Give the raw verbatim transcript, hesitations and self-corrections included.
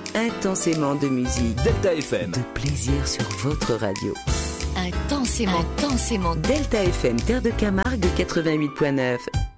intensément de musique. Delta F M. De plaisir sur votre radio. Intensément, intensément. Delta F M, Terre de Camargue quatre-vingt-huit virgule neuf.